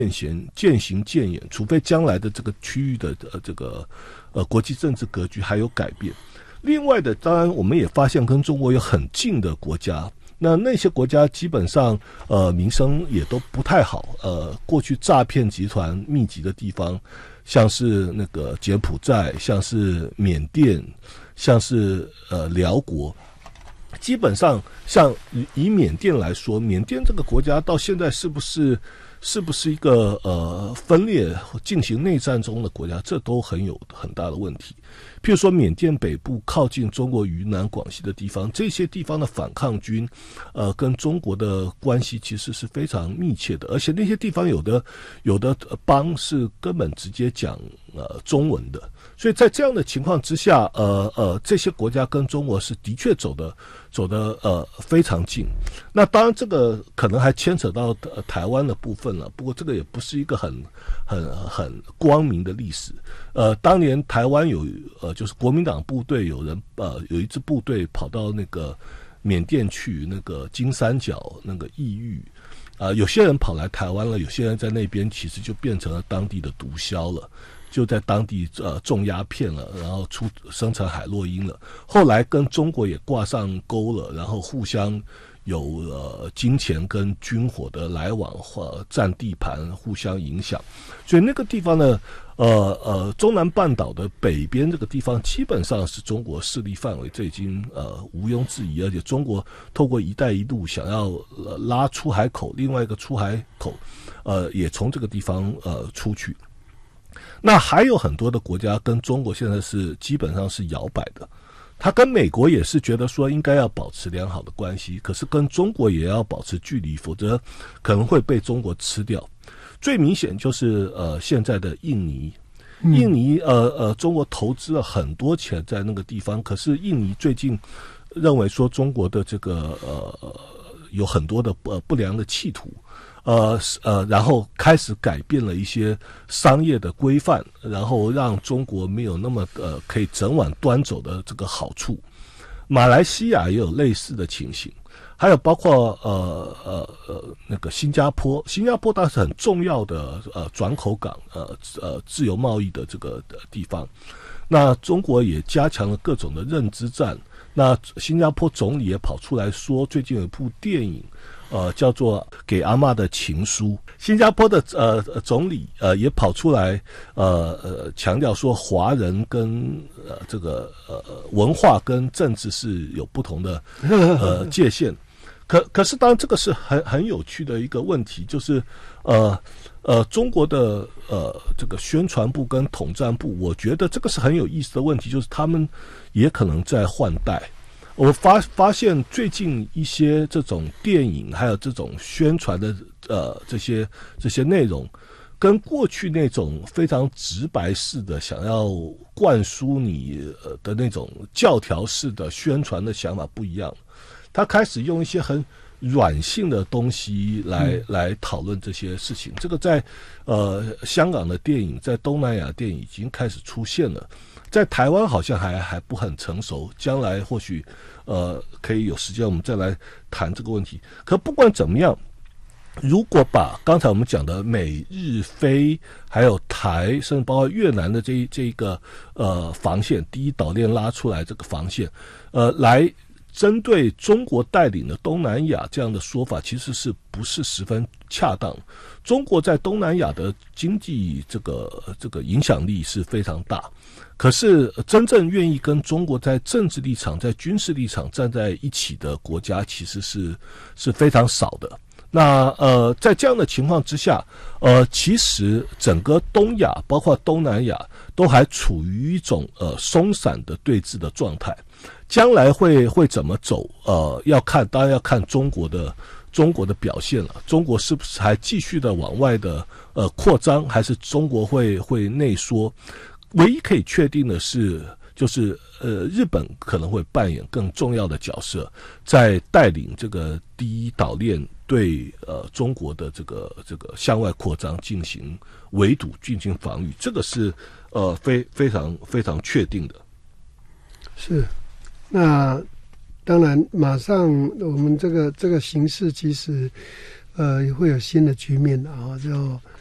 渐行渐远，除非将来的这个区域的国际政治格局还有改变。另外的，当然我们也发现跟中国有很近的国家，那些国家基本上名声也都不太好，过去诈骗集团密集的地方，像是那个柬埔寨，像是缅甸，像是辽国。基本上像以缅甸来说，缅甸这个国家到现在是不是一个分裂进行内战中的国家，这都有很大的问题。譬如说缅甸北部靠近中国云南广西的地方，这些地方的反抗军跟中国的关系其实是非常密切的，而且那些地方有的邦是根本直接讲中文的，所以在这样的情况之下，这些国家跟中国是的确走得非常近。那当然这个可能还牵扯到台湾的部分了，不过这个也不是一个很光明的历史。当年台湾就是国民党部队有一支部队跑到那个缅甸去，那个金三角那个异域，有些人跑来台湾了，有些人在那边其实就变成了当地的毒枭了，就在当地种鸦片了，然后生产海洛因了，后来跟中国也挂上钩了，然后互相有金钱跟军火的来往，或占地盘，互相影响。所以那个地方呢，中南半岛的北边这个地方基本上是中国势力范围，这已经毋庸置疑。而且中国透过一带一路想要拉出海口，另外一个出海口也从这个地方出去。那还有很多的国家跟中国现在是基本上是摇摆的，他跟美国也是觉得说应该要保持良好的关系，可是跟中国也要保持距离，否则可能会被中国吃掉。最明显就是现在的印尼，中国投资了很多钱在那个地方，可是印尼最近认为说中国的这个有很多的不良的企图。然后开始改变了一些商业的规范，然后让中国没有那么可以整碗端走的这个好处。马来西亚也有类似的情形，还有包括那个新加坡当然是很重要的转口港，自由贸易的这个地方。那中国也加强了各种的认知战。那新加坡总理也跑出来说，最近有一部电影。叫做《给阿嬷的情书》。新加坡的总理也跑出来强调说，华人跟这个文化跟政治是有不同的界限。可是当然这个是很有趣的一个问题，就是中国的这个宣传部跟统战部，我觉得这个是很有意思的问题，就是他们也可能在换代。我发现最近一些这种电影还有这种宣传的这些内容，跟过去那种非常直白式的想要灌输你的那种教条式的宣传的想法不一样。他开始用一些很软性的东西来讨论这些事情。这个在香港的电影，在东南亚电影已经开始出现了。在台湾好像还不很成熟，将来或许可以有时间我们再来谈这个问题。可不管怎么样，如果把刚才我们讲的美日菲还有台，甚至包括越南的这个防线，第一岛链拉出来这个防线，来针对中国带领的东南亚这样的说法，其实是不是十分恰当？中国在东南亚的经济这个影响力是非常大，可是真正愿意跟中国在政治立场、在军事立场站在一起的国家，其实是非常少的。那在这样的情况之下，其实整个东亚包括东南亚都还处于一种松散的对峙的状态。将来会怎么走？当然要看中国的表现了。中国是不是还继续的往外的扩张，还是中国会内缩？唯一可以确定的是，就是日本可能会扮演更重要的角色，在带领这个第一岛链对中国的这个向外扩张进行围堵、进行防御，这个是非常非常确定的。 是。那当然马上我们这个形势其实也会有新的局面的啊，就